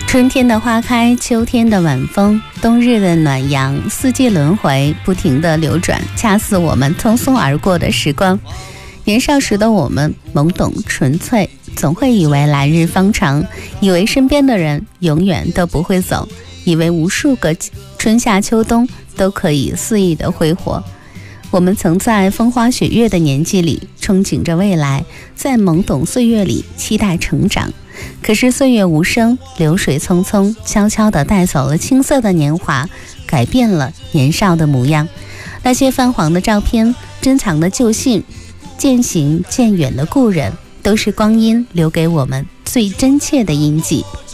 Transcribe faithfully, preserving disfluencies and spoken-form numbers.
春天的花开，秋天的晚风，冬日的暖阳，四季轮回，不停地流转，恰似我们匆匆而过的时光。年少时的我们懵懂纯粹，总会以为来日方长，以为身边的人永远都不会走，以为无数个春夏秋冬都可以肆意的挥霍。我们曾在风花雪月的年纪里憧憬着未来，在懵懂岁月里期待成长。可是岁月无声，流水匆匆，悄悄地带走了青涩的年华，改变了年少的模样。那些泛黄的照片，珍藏的旧信，渐行渐远的故人，都是光阴留给我们最真切的印记。